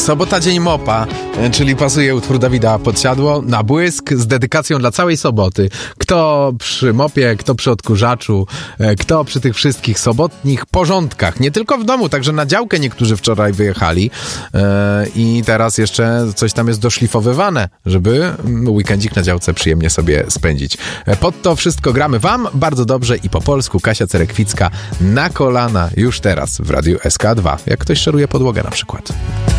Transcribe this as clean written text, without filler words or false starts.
Sobota, dzień mopa, czyli pasuje utwór Dawida Podsiadło na błysk z dedykacją dla całej soboty. Kto przy mopie, kto przy odkurzaczu, kto przy tych wszystkich sobotnich porządkach. Nie tylko w domu, także na działkę niektórzy wczoraj wyjechali i teraz jeszcze coś tam jest doszlifowywane, żeby weekendzik na działce przyjemnie sobie spędzić. Pod to wszystko gramy wam bardzo dobrze i po polsku. Kasia Cerekwicka na kolana już teraz w Radiu SK2, jak ktoś szeruje podłogę na przykład.